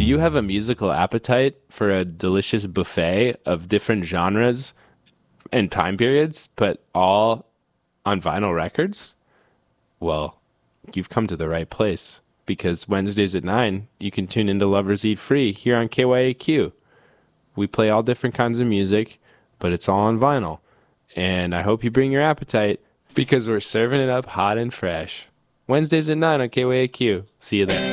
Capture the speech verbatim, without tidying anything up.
Do you have a musical appetite for a delicious buffet of different genres and time periods, but all on vinyl records? Well, you've come to the right place because Wednesdays at nine, you can tune into Lovers Eat Free here on K Y A Q. We play all different kinds of music, but it's all on vinyl. And I hope you bring your appetite because we're serving it up hot and fresh. Wednesdays at nine on K Y A Q. See you there.